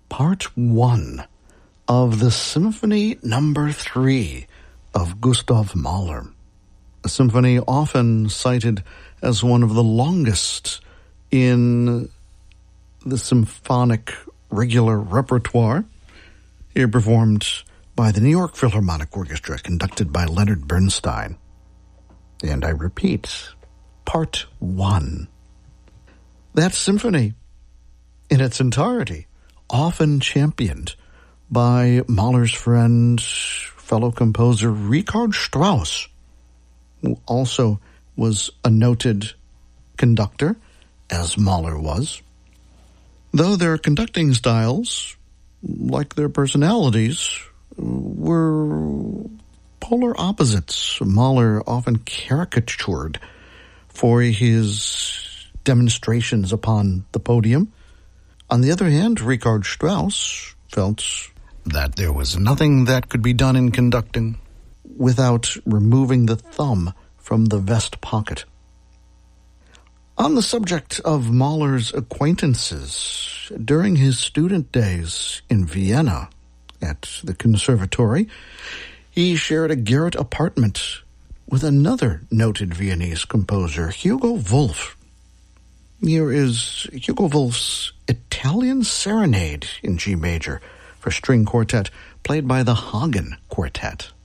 Part 1 of the Symphony No. 3 of Gustav Mahler, a symphony often cited as one of the longest in the symphonic regular repertoire, here performed by the New York Philharmonic Orchestra, conducted by Leonard Bernstein. And I repeat, Part 1. That symphony, in its entirety, often championed by Mahler's friend, fellow composer Richard Strauss, who also was a noted conductor, as Mahler was. Though their conducting styles, like their personalities, were polar opposites, Mahler often caricatured for his demonstrations upon the podium. On the other hand, Richard Strauss felt that there was nothing that could be done in conducting without removing the thumb from the vest pocket. On the subject of Mahler's acquaintances, during his student days in Vienna at the conservatory, he shared a garret apartment with another noted Viennese composer, Hugo Wolf. Here is Hugo Wolf's Italian Serenade in G major for string quartet, played by the Hagen Quartet.